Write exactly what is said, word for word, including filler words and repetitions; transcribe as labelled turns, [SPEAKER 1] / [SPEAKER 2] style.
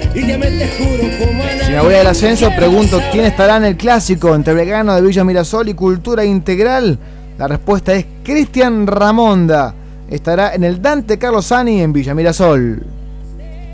[SPEAKER 1] y ya me te juro como a
[SPEAKER 2] Si me voy al ascenso, pregunto quién estará en el clásico entre Belgrano de Villa Mirasol y Cultura Integral. La respuesta es Cristian Ramonda. Estará en el Dante Carlosani en Villa Mirasol.